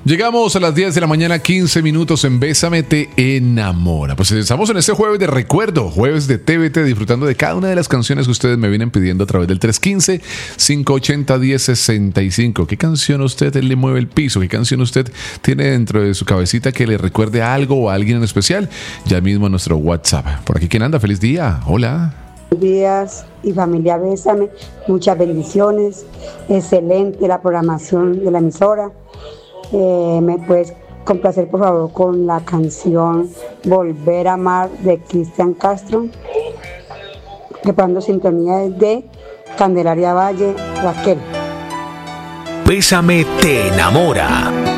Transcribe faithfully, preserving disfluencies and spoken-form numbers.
Llegamos a las diez de la mañana, quince minutos en Bésame Te Enamora. Pues estamos en este jueves de recuerdo, jueves de T V T, disfrutando de cada una de las canciones que ustedes me vienen pidiendo a través del tres uno cinco, cinco ocho cero, uno cero seis cinco. ¿Qué canción a usted le mueve el piso? ¿Qué canción usted tiene dentro de su cabecita que le recuerde a algo o a alguien en especial? Ya mismo en nuestro WhatsApp. Por aquí, ¿quién anda? Feliz día. Hola. Buenos días y familia Bésame, muchas bendiciones, excelente la programación de la emisora. Eh, ¿Me puedes complacer por favor con la canción Volver a Amar de Cristian Castro? Preparando sintonía de Candelaria Valle, Raquel. Bésame Te Enamora.